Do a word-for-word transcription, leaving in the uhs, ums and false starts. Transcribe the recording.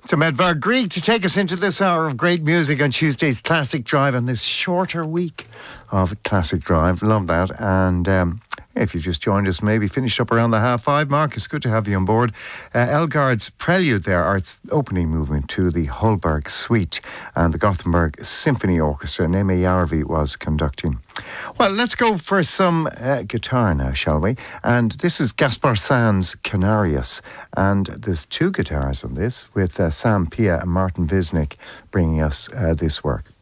to Medvar Grieg to take us into this hour of great music on Tuesday's Classic Drive on this shorter week of Classic Drive. Love that. And um, if you just joined us, maybe finished up around the half five mark, it's good to have you on board. Uh, Elgar's Prelude there, are its opening movement to the Holberg Suite, and the Gothenburg Symphony Orchestra, and Amy Jarvi was conducting. Well, let's go for some uh, guitar now, shall we? And this is Gaspar Sanz Canarius, and there's two guitars on this, with uh, Sam Pia and Martin Wisnik bringing us uh, this work.